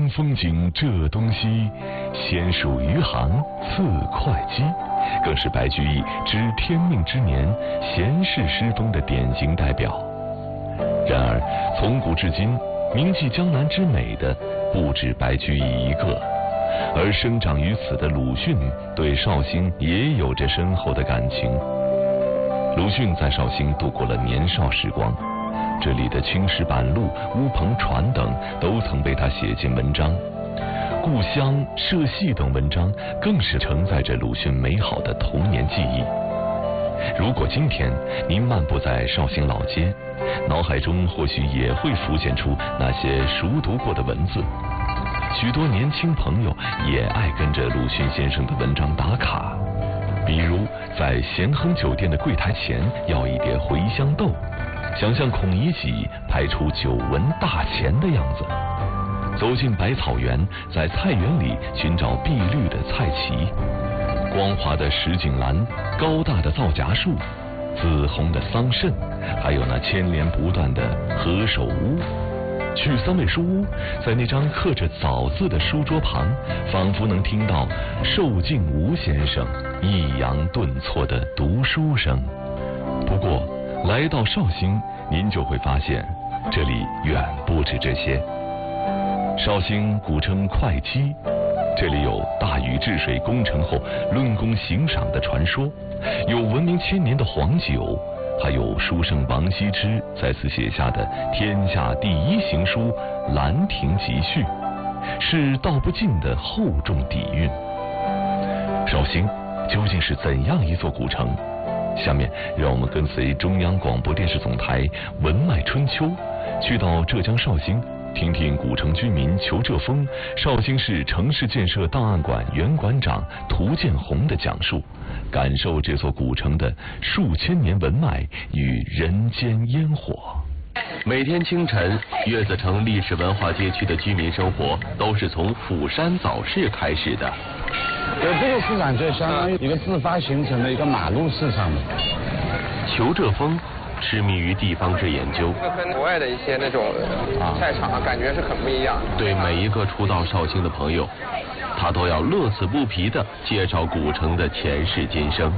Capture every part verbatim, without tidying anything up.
观风景这东西，先数余杭刺会稽，更是白居易知天命之年闲适诗风的典型代表。然而，从古至今，铭记江南之美的不止白居易一个，而生长于此的鲁迅对绍兴也有着深厚的感情。鲁迅在绍兴度过了年少时光，这里的青石板路、乌篷船等都曾被他写进文章。故乡、社戏等文章更是承载着鲁迅美好的童年记忆。如果今天您漫步在绍兴老街，脑海中或许也会浮现出那些熟读过的文字。许多年轻朋友也爱跟着鲁迅先生的文章打卡，比如在咸亨酒店的柜台前要一碟茴香豆，想象孔乙己拍出九文大钱的样子；走进百草园，在菜园里寻找碧绿的菜畦，光滑的石井栏，高大的皂荚树，紫红的桑葚，还有那牵连不断的何首乌。去三味书屋，在那张刻着枣字的书桌旁，仿佛能听到寿静吴先生抑扬顿挫的读书声。不过来到绍兴，您就会发现这里远不止这些。绍兴古称会稽，这里有大禹治水工程后论功行赏的传说，有闻名千年的黄酒，还有书圣王羲之在此写下的天下第一行书《兰亭集序》，是道不尽的厚重底蕴。绍兴究竟是怎样一座古城？下面让我们跟随中央广播电视总台《文脉春秋》，去到浙江绍兴，听听古城居民裘浙峰、绍兴市城市建设档案馆原馆长涂建宏的讲述，感受这座古城的数千年文脉与人间烟火。 每天清晨，月子城历史文化街区的居民生活都是从釜山早市开始的。 对，这个市场就相当于一个自发形成的一个马路市场嘛。 裘浙峰痴迷于地方志研究， 跟国外的一些那种菜场啊，感觉是很不一样的。 对每一个初到绍兴的朋友，他都要乐此不疲地介绍古城的前世今生。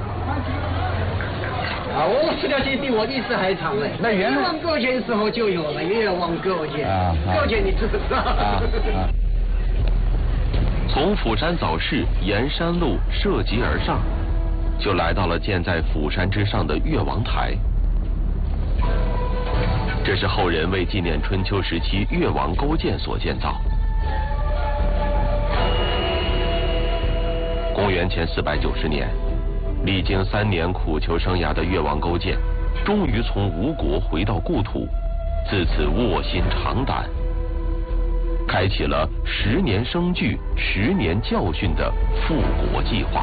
啊，我这条街比我历史还长嘞。 那原来越王勾践时候就有了，越王勾践。啊，勾践你知不知道？啊啊从釜山早市沿山路涉级而上，就来到了建在釜山之上的越王台。这是后人为纪念春秋时期越王勾践所建造。公元前四百九十年，历经三年苦求生涯的越王勾践，终于从吴国回到故土，自此卧薪尝胆，开启了十年生聚、十年教训的复国计划。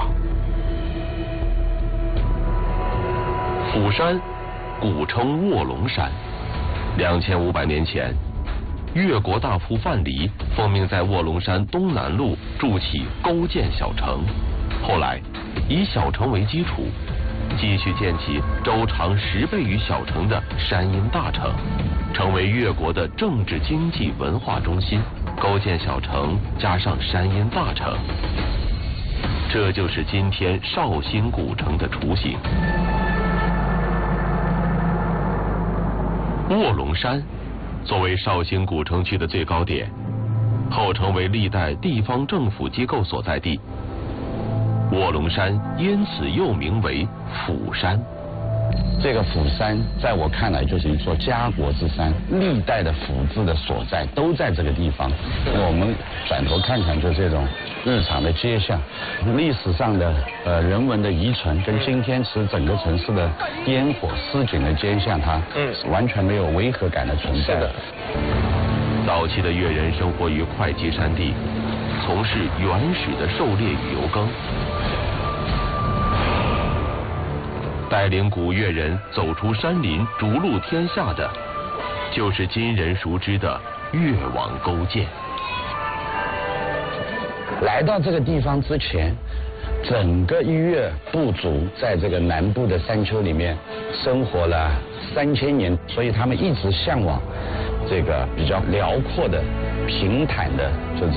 釜山，古称卧龙山。两千五百年前，越国大夫范蠡奉命在卧龙山东南路筑起勾践小城，后来以小城为基础，继续建起周长十倍于小城的山阴大城，成为越国的政治、经济、文化中心。勾践小城加上山阴大城，这就是今天绍兴古城的雏形。卧龙山作为绍兴古城区的最高点，后成为历代地方政府机构所在地。卧龙山因此又名为釜山。 这个釜山在我看来就是一座家国之山，历代的府字的所在都在这个地方。我们转头看看，就这种日常的街巷，历史上的呃人文的遗存，跟今天使整个城市的烟火似锦的街巷，它是完全没有违和感的存在的。 早期的越人生活于会稽山地，从事原始的狩猎与游耕。带领古越人走出山林，逐鹿天下的，就是今人熟知的越王勾践。 来到这个地方之前，整个越部族在这个南部的山丘里面生活了三千年，所以他们一直向往这个比较辽阔的、平坦的，就